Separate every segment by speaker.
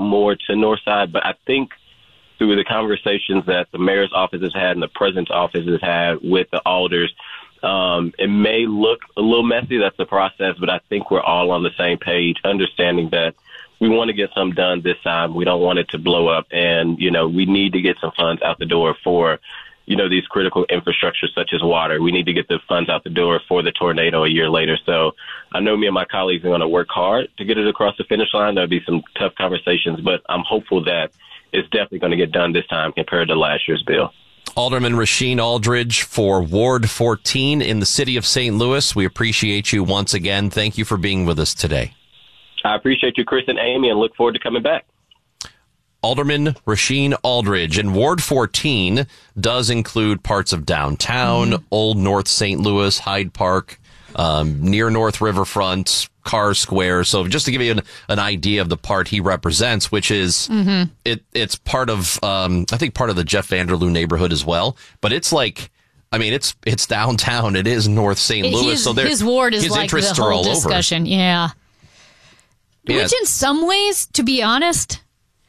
Speaker 1: more to Northside, but I think through the conversations that the mayor's office has had and the president's office has had with the alders, it may look a little messy. That's the process, but I think we're all on the same page, understanding that we want to get something done this time. We don't want it to blow up, and, we need to get some funds out the door for, these critical infrastructures such as water. We need to get the funds out the door for the tornado a year later. So I know me and my colleagues are going to work hard to get it across the finish line. There'll be some tough conversations, but I'm hopeful that it's definitely going to get done this time compared to last year's bill.
Speaker 2: Alderman Rasheen Aldridge for Ward 14 in the city of St. Louis. We appreciate you once again. Thank you for being with us today.
Speaker 1: I appreciate you, Chris and Amy, and look forward to coming back.
Speaker 2: Alderman Rasheen Aldridge. And Ward 14 does include parts of downtown, Old North St. Louis, Hyde Park, near North Riverfront, Carr Square. So just to give you an idea of the part he represents, which is it's part of I think part of the Jeff Vanderloo neighborhood as well. But it's like, it's downtown. It is North St. Louis. So
Speaker 3: his ward is like the whole discussion. Yeah. Which in some ways, to be honest,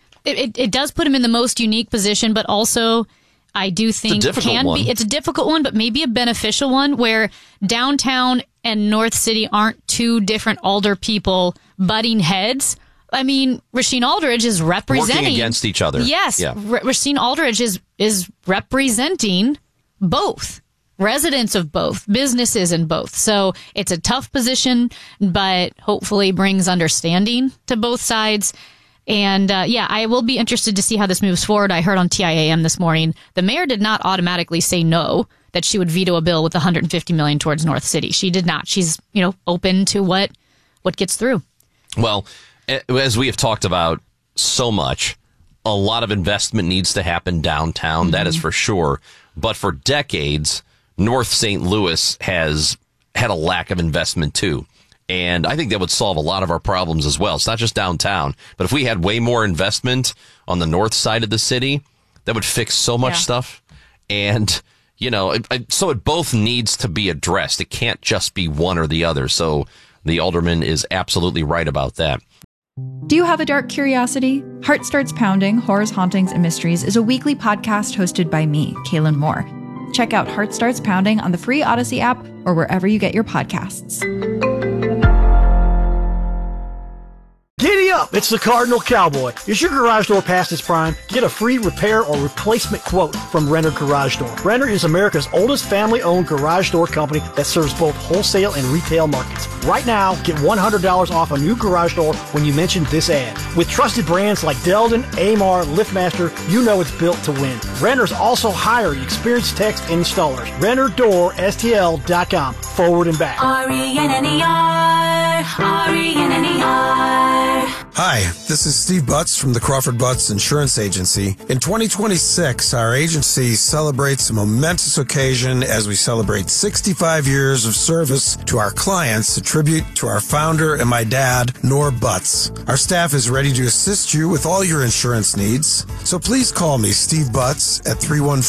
Speaker 3: it does put him in the most unique position, but also I do think it's a difficult one, but maybe a beneficial one where downtown and North City aren't two different alder people butting heads. Rasheen Aldridge is representing
Speaker 2: working against each other.
Speaker 3: Yes, yeah. Rasheen Aldridge is representing both. Residents of both, businesses in both. So it's a tough position, but hopefully brings understanding to both sides. And I will be interested to see how this moves forward. I heard on TIAM this morning, the mayor did not automatically say no, that she would veto a bill with $150 million towards North City. She did not. She's, open to what gets through.
Speaker 2: Well, as we have talked about so much, a lot of investment needs to happen downtown. That is for sure. But for decades, North St. Louis has had a lack of investment too. And I think that would solve a lot of our problems as well. It's not just downtown, but if we had way more investment on the north side of the city, that would fix so much stuff. And, so it both needs to be addressed. It can't just be one or the other. So the alderman is absolutely right about that.
Speaker 4: Do you have a dark curiosity? Heart Starts Pounding, Horrors, Hauntings, and Mysteries is a weekly podcast hosted by me, Kaylin Moore. Check out Heart Starts Pounding on the free Odyssey app or wherever you get your podcasts.
Speaker 5: Giddy up! It's the Cardinal Cowboy. Is your garage door past its prime? Get a free repair or replacement quote from Renner Garage Door. Renner is America's oldest family-owned garage door company that serves both wholesale and retail markets. Right now, get $100 off a new garage door when you mention this ad. With trusted brands like Delden, Amar, LiftMaster, you know it's built to win. Renner's also hiring experienced techs and installers. RennerDoorSTL.com. Forward and back.
Speaker 6: RENNER, RENNER.
Speaker 7: Hi, this is Steve Butts from the Crawford Butts Insurance Agency. In 2026, our agency celebrates a momentous occasion as we celebrate 65 years of service to our clients, a tribute to our founder and my dad, Norm Butts. Our staff is ready to assist you with all your insurance needs. So please call me, Steve Butts, at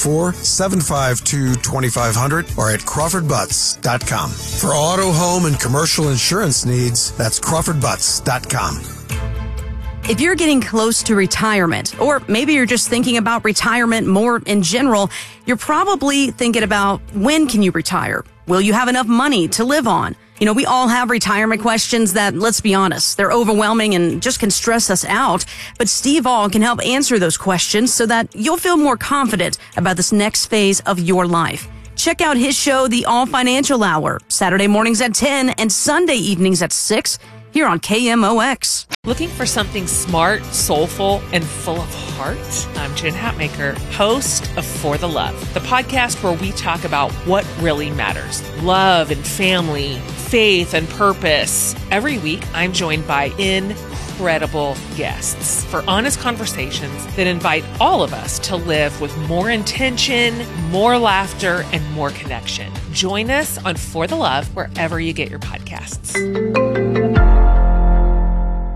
Speaker 7: 314-752-2500 or at crawfordbutts.com. For auto, home, and commercial insurance needs, that's crawfordbutts.com.
Speaker 8: If you're getting close to retirement, or maybe you're just thinking about retirement more in general, you're probably thinking about when can you retire? Will you have enough money to live on? We all have retirement questions that, let's be honest, they're overwhelming and just can stress us out. But Steve Aul can help answer those questions so that you'll feel more confident about this next phase of your life. Check out his show, The Aul Financial Hour, Saturday mornings at 10 and Sunday evenings at 6. Here on KMOX.
Speaker 9: Looking for something smart, soulful, and full of heart? I'm Jen Hatmaker, host of For the Love, the podcast where we talk about what really matters. Love and family, faith and purpose. Every week, I'm joined by incredible guests for honest conversations that invite all of us to live with more intention, more laughter, and more connection. Join us on For the Love wherever you get your podcasts.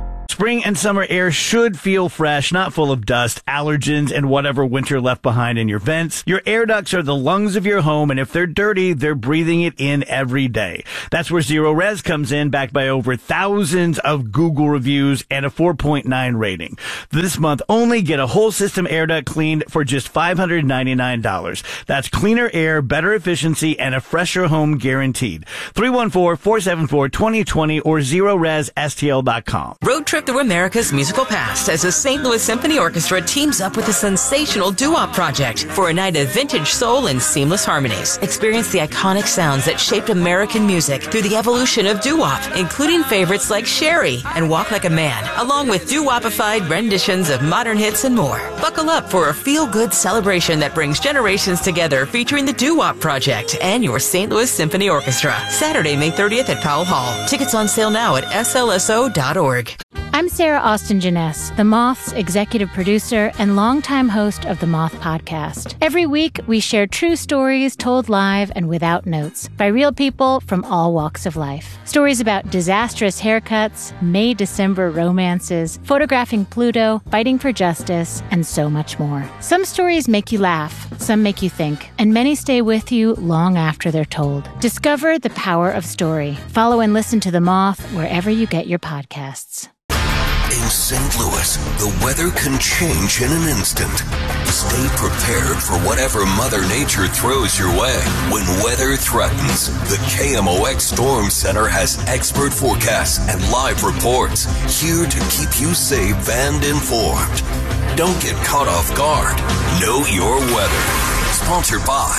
Speaker 10: Spring and summer air should feel fresh, not full of dust, allergens, and whatever winter left behind in your vents. Your air ducts are the lungs of your home, and if they're dirty, they're breathing it in every day. That's where Zero Res comes in, backed by over thousands of Google reviews and a 4.9 rating. This month, only get a whole system air duct cleaned for just $599. That's cleaner air, better efficiency, and a fresher home guaranteed. 314-474-2020 or ZeroResSTL.com.
Speaker 11: Road trip through America's musical past as the St. Louis Symphony Orchestra teams up with the sensational doo-wop project for a night of vintage soul and seamless harmonies. Experience the iconic sounds that shaped American music through the evolution of doo-wop, including favorites like Sherry and Walk Like a Man, along with doo-wopified renditions of modern hits and more. Buckle up for a feel-good celebration that brings generations together, featuring the doo-wop project and your St. Louis Symphony Orchestra. Saturday, May 30th at Powell Hall. Tickets on sale now at slso.org.
Speaker 12: I'm Sarah Austin Janess, The Moth's executive producer and longtime host of The Moth Podcast. Every week, we share true stories told live and without notes by real people from all walks of life. Stories about disastrous haircuts, May-December romances, photographing Pluto, fighting for justice, and so much more. Some stories make you laugh, some make you think, and many stay with you long after they're told. Discover the power of story. Follow and listen to The Moth wherever you get your podcasts.
Speaker 13: In St. Louis, the weather can change in an instant. Stay prepared for whatever Mother Nature throws your way. When weather threatens, the KMOX Storm Center has expert forecasts and live reports here to keep you safe and informed. Don't get caught off guard. Know your weather. Sponsored by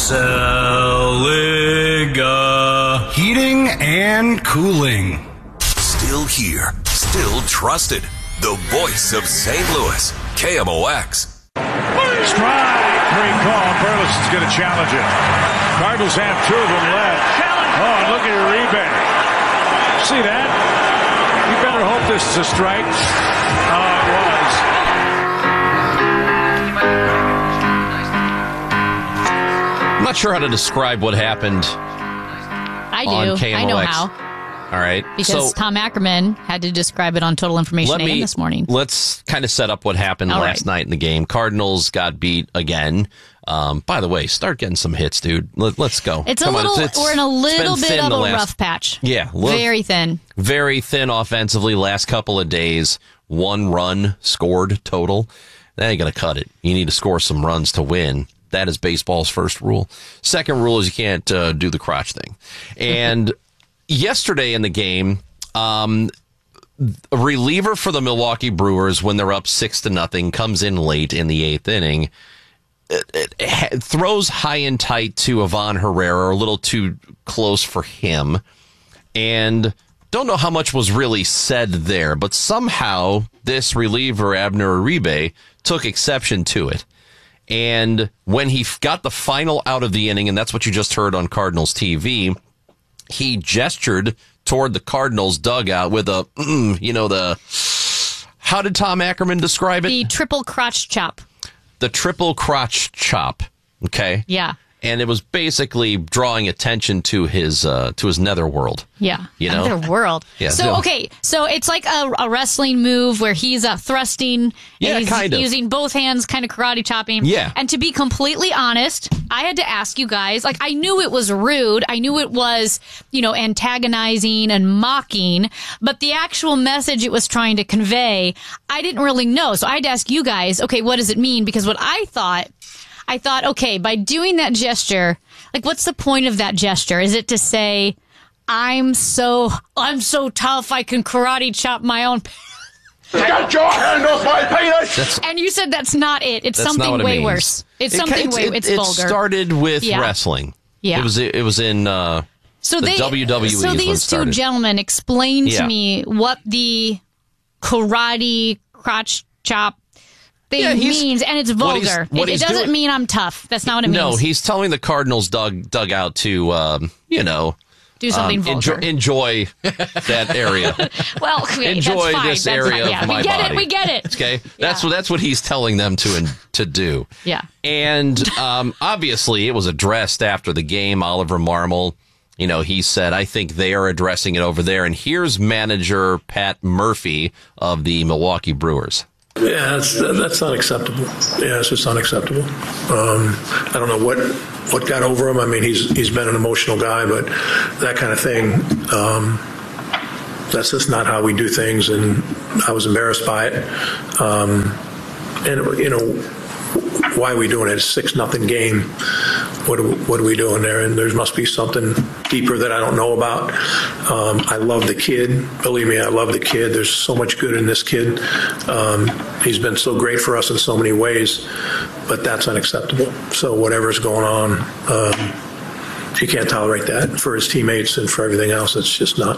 Speaker 14: Seliga Heating and Cooling.
Speaker 13: Still here, still trusted. The voice of St. Louis, KMOX.
Speaker 15: Strike, great call. Burles is going to challenge it. Cardinals have two of them left. Oh, and look at Uribe. See that? You better hope this is a strike. Oh, it was.
Speaker 2: I'm not sure how to describe what happened.
Speaker 3: I do.
Speaker 2: On KMOX.
Speaker 3: I know how.
Speaker 2: All right.
Speaker 3: Because Tom Ackerman had to describe it on Total Information AM this morning.
Speaker 2: Let's kind of set up what happened last night in the game. Cardinals got beat again. By the way, start getting some hits, dude. Let's go.
Speaker 3: We're in a little bit of a rough patch.
Speaker 2: Yeah.
Speaker 3: Very thin.
Speaker 2: Very thin offensively last couple of days. 1 run scored total. That ain't going to cut it. You need to score some runs to win. That is baseball's first rule. Second rule is you can't do the crotch thing. And yesterday in the game, a reliever for the Milwaukee Brewers, when they're up 6-0, comes in late in the 8th inning. It throws high and tight to Ivan Herrera, a little too close for him. And don't know how much was really said there, but somehow this reliever, Abner Uribe, took exception to it. And when he got the final out of the inning, and that's what you just heard on Cardinals TV, he gestured toward the Cardinals dugout with a, how did Tom Ackerman describe it?
Speaker 3: The triple crotch chop.
Speaker 2: The triple crotch chop. Okay.
Speaker 3: Yeah.
Speaker 2: And it was basically drawing attention to his netherworld.
Speaker 3: Yeah.
Speaker 2: Netherworld. Yeah.
Speaker 3: So it's like a wrestling move where he's thrusting.
Speaker 2: Yeah,
Speaker 3: and
Speaker 2: kind of.
Speaker 3: using both hands, kind of karate chopping.
Speaker 2: Yeah.
Speaker 3: And to be completely honest, I had to ask you guys, I knew it was rude. I knew it was, antagonizing and mocking, but the actual message it was trying to convey, I didn't really know. So I had to ask you guys, okay, what does it mean? Because what I thought, okay, by doing that gesture, what's the point of that gesture? Is it to say, I'm so tough, I can karate chop my own...
Speaker 15: Get your hand off my penis!
Speaker 3: And you said that's not it. It's something way worse. It's something way... It's vulgar.
Speaker 2: It started with wrestling.
Speaker 3: Yeah.
Speaker 2: It was in the WWE.
Speaker 3: So these two gentlemen explained to me what the karate crotch chop thing means, and it's vulgar. It doesn't mean I'm tough. That's not what it means.
Speaker 2: No, he's telling the Cardinals dugout to,
Speaker 3: do something vulgar.
Speaker 2: Enjoy that area.
Speaker 3: Well,
Speaker 2: enjoy
Speaker 3: that's fine.
Speaker 2: this area of my body.
Speaker 3: We get it.
Speaker 2: Okay, that's what he's telling them to do.
Speaker 3: Yeah,
Speaker 2: and obviously it was addressed after the game. Oliver Marmol he said, I think they are addressing it over there. And here's manager Pat Murphy of the Milwaukee Brewers.
Speaker 16: Yeah, that's unacceptable. Yeah, it's just unacceptable. I don't know what got over him. I mean, he's been an emotional guy, but that kind of thing, that's just not how we do things, and I was embarrassed by it. And why are we doing it? It's 6-0 game. What are we doing there? And there must be something deeper that I don't know about. I love the kid. Believe me, I love the kid. There's so much good in this kid. He's been so great for us in so many ways, but that's unacceptable. So whatever's going on, you can't tolerate that for his teammates and for everything else. It's just not.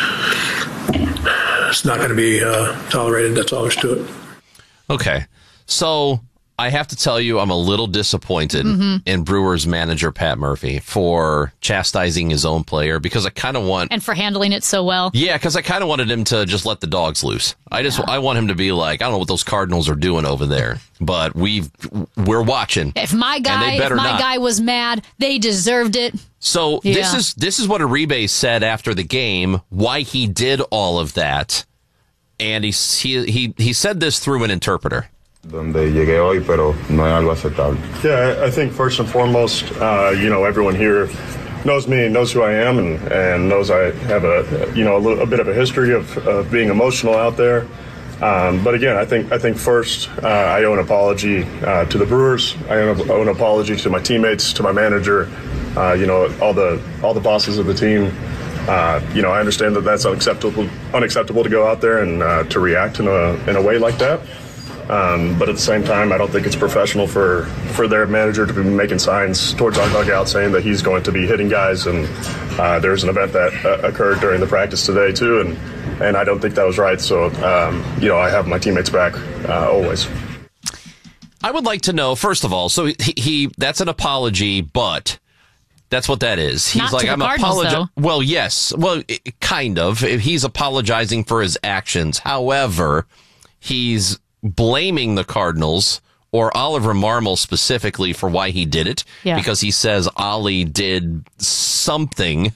Speaker 16: It's not going to be tolerated. That's all there's to it.
Speaker 2: Okay, so I have to tell you, I'm a little disappointed in Brewers manager Pat Murphy for chastising his own player, because I kind of want...
Speaker 3: And for handling it so well.
Speaker 2: Yeah, because I kind of wanted him to just let the dogs loose. I want him to be like, I don't know what those Cardinals are doing over there, but we're watching.
Speaker 3: If my guy was mad, they deserved it.
Speaker 2: So this is what Uribe said after the game, why he did all of that. And he said this through an interpreter.
Speaker 17: Donde llegué hoy, pero no es algo aceptable.
Speaker 18: Yeah, I think first and foremost, everyone here knows me, knows who I am, and knows I have a bit of a history of being emotional out there. But again, I think first I owe an apology to the Brewers. I owe an apology to my teammates, to my manager, all the bosses of the team. I understand that that's unacceptable to go out there and to react in a way like that. But at the same time, I don't think it's professional for their manager to be making signs towards our dugout saying that he's going to be hitting guys. And there's an event that occurred during the practice today, too, and I don't think that was right. So, I have my teammates back always.
Speaker 2: I would like to know, first of all, so he that's an apology, but... That's what that is. He's
Speaker 3: Not
Speaker 2: I'm apologizing. Well, yes. Well, kind of. He's apologizing for his actions. However, he's blaming the Cardinals or Oliver Marmol specifically for why he did it.
Speaker 3: Yeah.
Speaker 2: Because he says Ollie did something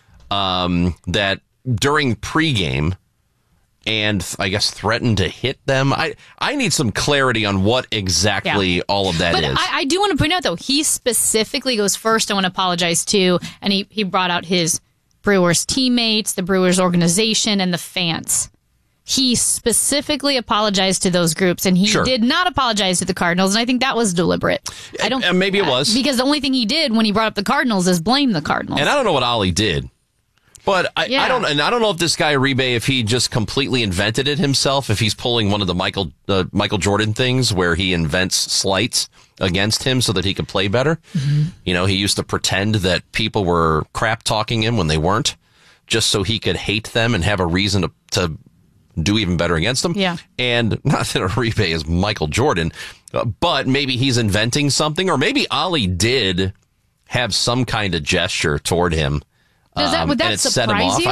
Speaker 2: that during pregame and I guess threatened to hit them. I need some clarity on what exactly all of that is.
Speaker 3: I do want to point out, though, he specifically goes first, I want to apologize to, and he brought out his Brewers teammates, the Brewers organization, and the fans. He specifically apologized to those groups, and he did not apologize to the Cardinals, and I think that was deliberate.
Speaker 2: Maybe it was.
Speaker 3: Because the only thing he did when he brought up the Cardinals is blame the Cardinals.
Speaker 2: And I don't know what Ollie did. But I don't know if this guy Uribe, if he just completely invented it himself, if he's pulling one of the Michael Jordan things where he invents slights against him so that he could play better. Mm-hmm. He used to pretend that people were crap talking him when they weren't, just so he could hate them and have a reason to do even better against them.
Speaker 3: Yeah.
Speaker 2: And not that Uribe is Michael Jordan, but maybe he's inventing something, or maybe Ollie did have some kind of gesture toward him.
Speaker 3: Would that
Speaker 2: and it
Speaker 3: surprise
Speaker 2: set him off.
Speaker 3: you?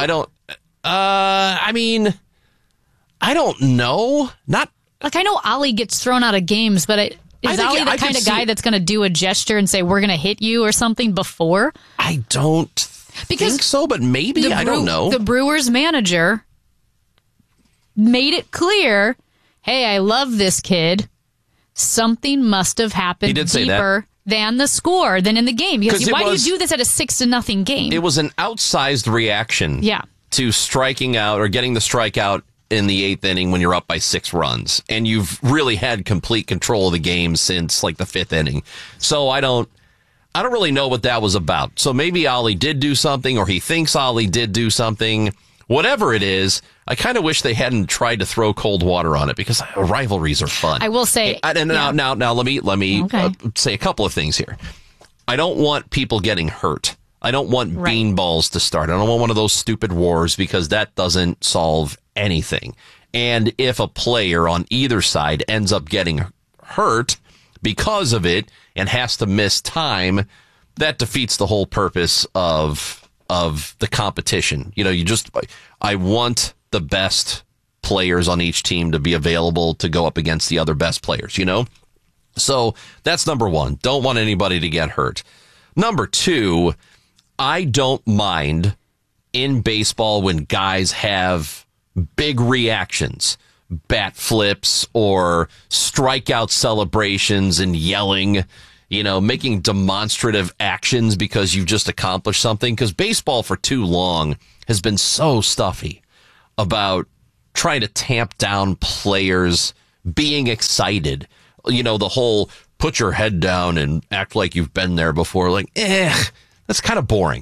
Speaker 2: I don't know. Not
Speaker 3: like, I know Ollie gets thrown out of games, but is Ollie the kind of guy that's going to do a gesture and say, we're going to hit you or something before?
Speaker 2: I don't think so, but maybe. I don't know.
Speaker 3: The Brewers manager made it clear, hey, I love this kid. Something must have happened deeper than the score, than in the game. Because why do you do this at a 6-0 game?
Speaker 2: It was an outsized reaction to striking out or getting the strikeout in the 8th inning when you're up by 6 runs. And you've really had complete control of the game since like the 5th inning. So I don't really know what that was about. So maybe Ollie did do something, or he thinks Ollie did do something. Whatever it is, I kind of wish they hadn't tried to throw cold water on it, because rivalries are fun.
Speaker 3: I will say,
Speaker 2: now let me say a couple of things here. I don't want people getting hurt. I don't want beanballs to start. I don't want one of those stupid wars, because that doesn't solve anything. And if a player on either side ends up getting hurt because of it and has to miss time, that defeats the whole purpose of the competition. I want the best players on each team to be available to go up against the other best players, So that's number one. Don't want anybody to get hurt. Number two, I don't mind in baseball when guys have big reactions, bat flips or strikeout celebrations and yelling, making demonstrative actions because you've just accomplished something. Because baseball for too long has been so stuffy about trying to tamp down players being excited. The whole put your head down and act like you've been there before. Like, that's kind of boring.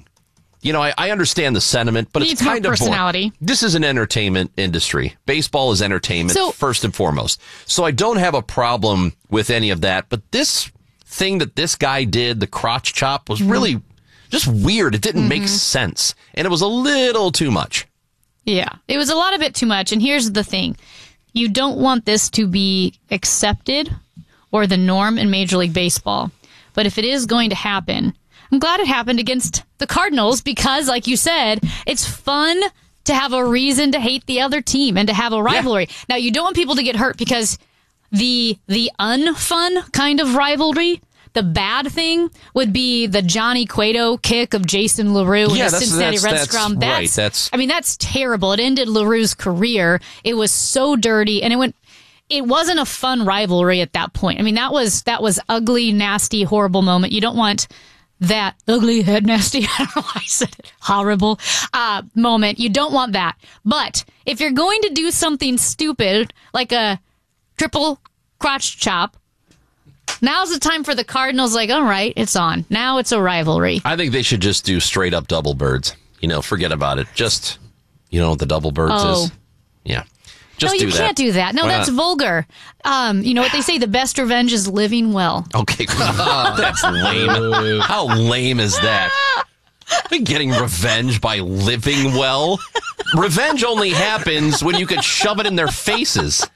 Speaker 2: I understand the sentiment, but it's kind of personality. Boring. This is an entertainment industry. Baseball is entertainment first and foremost. So I don't have a problem with any of that. But this thing that this guy did, the crotch chop, was really just weird. It didn't make sense. And it was a little too much.
Speaker 3: Yeah, it was a lot of it too much. And here's the thing. You don't want this to be accepted or the norm in Major League Baseball. But if it is going to happen, I'm glad it happened against the Cardinals because, like you said, it's fun to have a reason to hate the other team and to have a rivalry. Yeah. Now, you don't want people to get hurt because the unfun kind of rivalry, the bad thing, would be the Johnny Cueto kick of Jason LaRue in the Cincinnati Red Scrum. That's terrible. It ended LaRue's career. It was so dirty, and it wasn't a fun rivalry at that point. I mean, that was ugly, nasty, horrible moment. You don't want that ugly, head nasty, I don't know why I said it, horrible moment. You don't want that. But if you're going to do something stupid, like a triple crotch chop, now's the time for the Cardinals, like, all right, it's on. Now it's a rivalry.
Speaker 2: I think they should just do straight up double birds. Forget about it. Just, what the double birds is? Yeah. Just
Speaker 3: no, you can't do that. No, that's vulgar. You know what they say? The best revenge is living well.
Speaker 2: Okay, that's lame. How lame is that? Getting revenge by living well? Revenge only happens when you can shove it in their faces.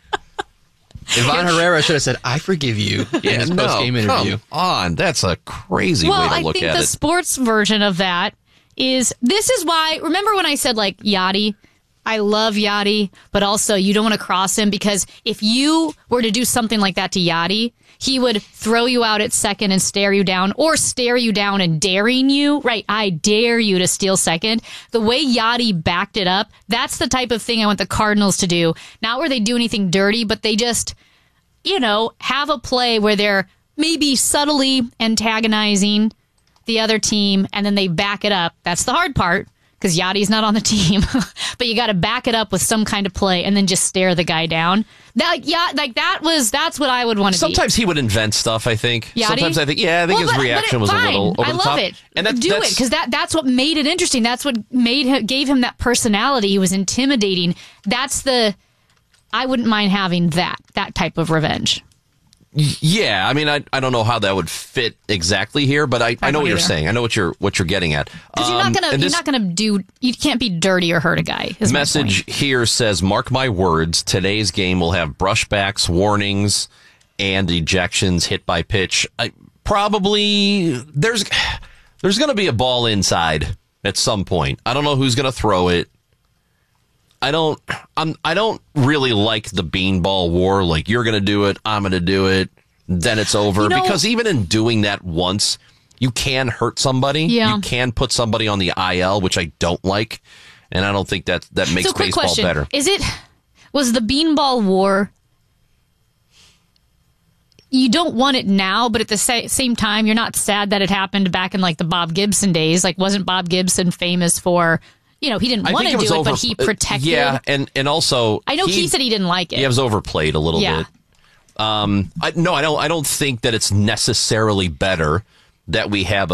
Speaker 19: Ivan Herrera should have said, I forgive you in his post-game interview.
Speaker 2: Come on. That's a crazy way to look at it.
Speaker 3: Well, I think the sports version of that is, this is why, remember when I said, like, Yachty? I love Yachty, but also you don't want to cross him because if you were to do something like that to Yachty, he would throw you out at second and stare you down, or stare you down and daring you. Right, I dare you to steal second. The way Yachty backed it up, that's the type of thing I want the Cardinals to do. Not where they do anything dirty, but they just, have a play where they're maybe subtly antagonizing the other team, and then they back it up. That's the hard part. Because Yachty's not on the team, but you got to back it up with some kind of play and then just stare the guy down. That's what I would want to do.
Speaker 2: Sometimes he would invent stuff, I think.
Speaker 3: Yachty?
Speaker 2: Sometimes I think, his reaction was a little over the top.
Speaker 3: I love it. And do it, because that's what made it interesting. That's what gave him that personality. He was intimidating. I wouldn't mind having that type of revenge.
Speaker 2: Yeah, I mean, I don't know how that would fit exactly here, but I know what you're saying. I know what you're getting at.
Speaker 3: Because you can't be dirty or hurt a guy.
Speaker 2: Message here says, mark my words, today's game will have brushbacks, warnings, and ejections, hit by pitch. Probably there's going to be a ball inside at some point. I don't know who's going to throw it. I don't really like the beanball war. Like, you're going to do it, I'm going to do it, then it's over. Because even in doing that once, you can hurt somebody. Yeah. You can put somebody on the IL, which I don't like. And I don't think that makes baseball
Speaker 3: question.
Speaker 2: Better.
Speaker 3: Was the beanball war, you don't want it now, but at the same time, you're not sad that it happened back in, like, the Bob Gibson days. Like, wasn't Bob Gibson famous for... he didn't want to do it, but he protected.
Speaker 2: Yeah, and also...
Speaker 3: I know he said he didn't like it.
Speaker 2: He was overplayed a little bit. I don't think that it's necessarily better that we have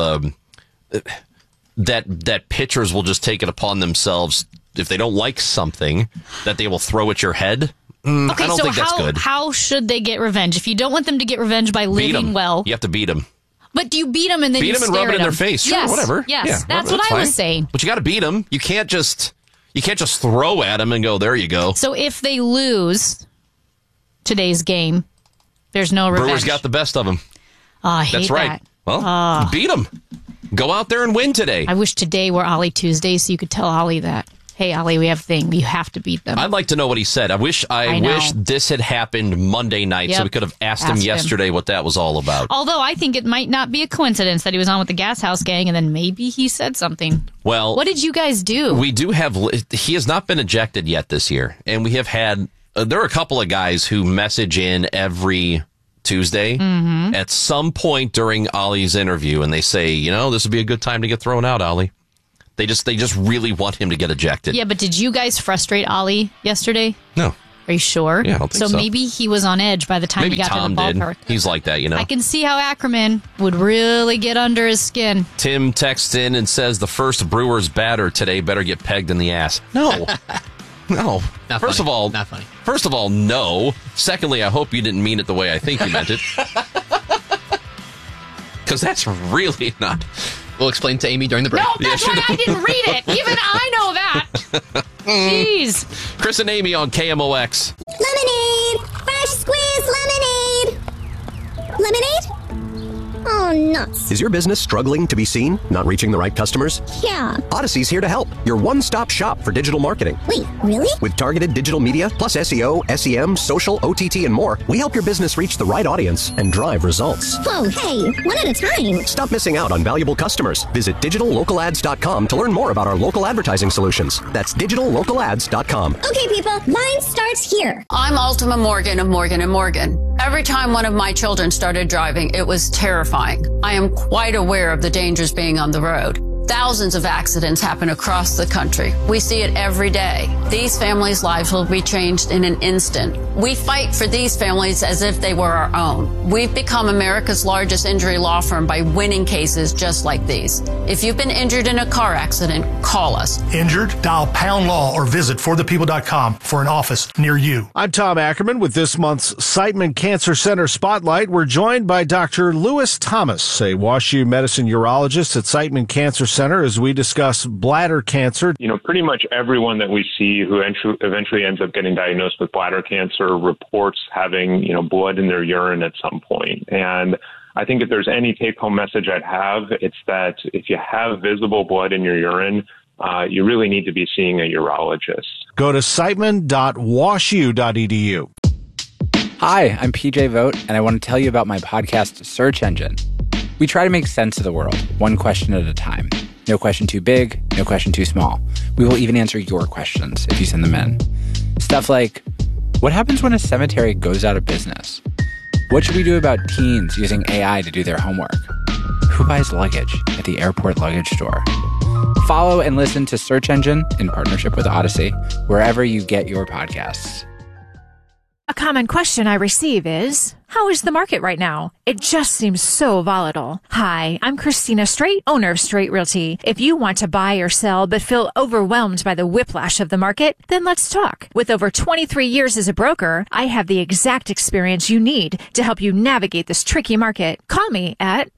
Speaker 2: that pitchers will just take it upon themselves, if they don't like something, that they will throw at your head. I don't think that's good.
Speaker 3: How should they get revenge? If you don't want them to get revenge by living well...
Speaker 2: You have to beat them.
Speaker 3: But do you beat them and then you stare at them? Beat them and rub it in their face.
Speaker 2: Sure, whatever.
Speaker 3: Yes,
Speaker 2: yeah,
Speaker 3: that's what I was saying.
Speaker 2: But you got to beat them. You can't just throw at them and go, there you go.
Speaker 3: So if they lose today's game, there's no revenge.
Speaker 2: Brewers got the best of them.
Speaker 3: Oh, I hate
Speaker 2: That's right.
Speaker 3: That.
Speaker 2: Well, beat them. Go out there and win today.
Speaker 3: I wish today were Ollie Tuesday so you could tell Ollie that. hey, Ollie, we have a thing. You have to beat them.
Speaker 2: I'd like to know what he said. I wish this had happened Monday night, so we could have asked him yesterday what that was all about.
Speaker 3: Although I think it might not be a coincidence that he was on with the Gas House Gang, and then maybe he said something.
Speaker 2: Well,
Speaker 3: what did you guys do?
Speaker 2: We do have. He has not been ejected yet this year, and we have had. There are a couple of guys who message in every Tuesday at some point during Ollie's interview, and they say, this would be a good time to get thrown out, Ollie. They just really want him to get ejected.
Speaker 3: Yeah, but did you guys frustrate Ollie yesterday?
Speaker 2: No.
Speaker 3: Are you sure?
Speaker 2: Yeah, I don't think so.
Speaker 3: Maybe he was on edge by the time he got
Speaker 2: Tom
Speaker 3: to the ballpark.
Speaker 2: He's like that,
Speaker 3: I can see how Ackerman would really get under his skin.
Speaker 2: Tim texts in and says the first Brewers batter today better get pegged in the ass. No. No. First of all,
Speaker 19: not funny.
Speaker 2: First of all, no. Secondly, I hope you didn't mean it the way I think you meant it. Because that's really not...
Speaker 19: We'll explain to Amy during the break.
Speaker 3: No, that's why I didn't read it. Even I know that. Jeez.
Speaker 2: Chris and Amy on KMOX.
Speaker 20: Lemonade! Fresh squeezed lemonade! Lemonade? Oh, nuts.
Speaker 21: Is your business struggling to be seen? Not reaching the right customers?
Speaker 20: Yeah.
Speaker 21: Odyssey's here to help. Your one-stop shop for digital marketing.
Speaker 20: Wait, really?
Speaker 21: With targeted digital media, plus SEO, SEM, social, OTT, and more, we help your business reach the right audience and drive results.
Speaker 20: Whoa, hey, one at a time.
Speaker 21: Stop missing out on valuable customers. Visit digitallocalads.com to learn more about our local advertising solutions. That's digitallocalads.com.
Speaker 20: Okay, people, mine starts here.
Speaker 22: I'm Ultima Morgan of Morgan & Morgan. Every time one of my children started driving, it was terrifying. I am quite aware of the dangers being on the road. Thousands of accidents happen across the country. We see it every day. These families' lives will be changed in an instant. We fight for these families as if they were our own. We've become America's largest injury law firm by winning cases just like these. If you've been injured in a car accident, call us.
Speaker 23: Injured? Dial Pound Law or visit forthepeople.com for an office near you.
Speaker 24: I'm Tom Ackerman with this month's Siteman Cancer Center Spotlight. We're joined by Dr. Lewis Thomas, a WashU medicine urologist at Siteman Cancer Center, as we discuss bladder cancer.
Speaker 25: Pretty much everyone that we see who eventually ends up getting diagnosed with bladder cancer reports having, blood in their urine at some point. And I think if there's any take-home message I'd have, it's that if you have visible blood in your urine, you really need to be seeing a urologist.
Speaker 24: Go to siteman.washu.edu.
Speaker 26: Hi, I'm PJ Vogt, and I want to tell you about my podcast, Search Engine. We try to make sense of the world, one question at a time. No question too big, no question too small. We will even answer your questions if you send them in. Stuff like, what happens when a cemetery goes out of business? What should we do about teens using AI to do their homework? Who buys luggage at the airport luggage store? Follow and listen to Search Engine in partnership with Odyssey, wherever you get your podcasts.
Speaker 27: A common question I receive is, how is the market right now? It just seems so volatile. Hi, I'm Christina Straight, owner of Straight Realty. If you want to buy or sell but feel overwhelmed by the whiplash of the market, then let's talk. With over 23 years as a broker, I have the exact experience you need to help you navigate this tricky market. Call me at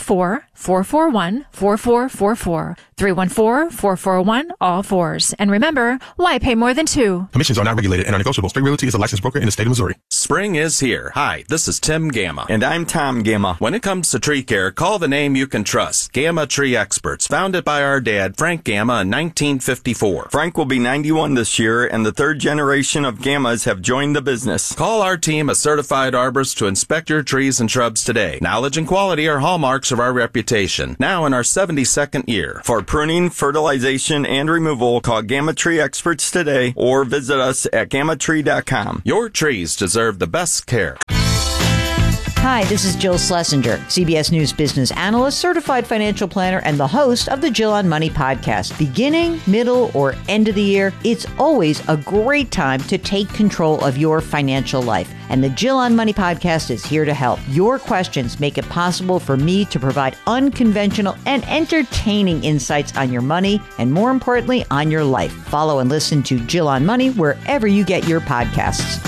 Speaker 27: 314-441-4444. 314-441-all-4s. And remember, why pay more than two?
Speaker 28: Commissions are not regulated and are negotiable. Straight Realty is a licensed broker in the state of Missouri.
Speaker 29: Spring is here. Hi, this is Tim Gamma. And I'm Tom Gamma. When it comes to tree care, call the name you can trust. Gamma Tree Experts, founded by our dad, Frank Gamma, in 1954.
Speaker 30: Frank will be 91 this year, and the third generation of Gammas have joined the business.
Speaker 29: Call our team of certified arborists to inspect your trees and shrubs today. Knowledge and quality are hallmarks of our reputation. Now in our 72nd year.
Speaker 30: For pruning, fertilization, and removal, call Gamma Tree Experts today or visit us at gammatree.com.
Speaker 29: Your trees deserve the best care.
Speaker 31: Hi, this is Jill Schlesinger, CBS News business analyst, certified financial planner, and the host of the Jill on Money podcast. Beginning, middle, or end of the year, it's always a great time to take control of your financial life. And the Jill on Money podcast is here to help. Your questions make it possible for me to provide unconventional and entertaining insights on your money and, more importantly, on your life. Follow and listen to Jill on Money wherever you get your podcasts.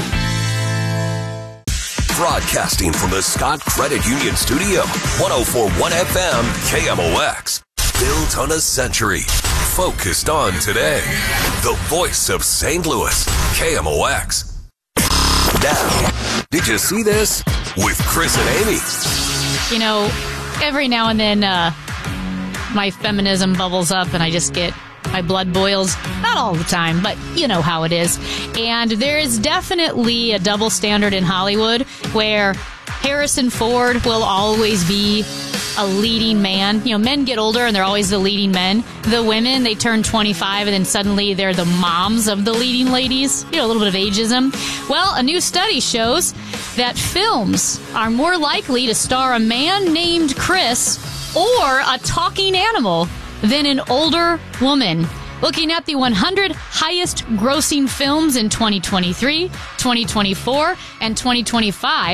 Speaker 13: Broadcasting from the Scott Credit Union Studio, 104.1 FM, KMOX. Built on a century, focused on today. The voice of St. Louis, KMOX. Now, did you see this? With Chris and Amy.
Speaker 3: Every now and then my feminism bubbles up and I just get My blood boils, not all the time, but you know how it is. And there is definitely a double standard in Hollywood where Harrison Ford will always be a leading man. You know, men get older and they're always the leading men. The women, they turn 25 and then suddenly they're the moms of the leading ladies. You know, a little bit of ageism. Well, a new study shows that films are more likely to star a man named Chris or a talking animal than an older woman. Looking at the 100 highest grossing films in 2023, 2024, and 2025,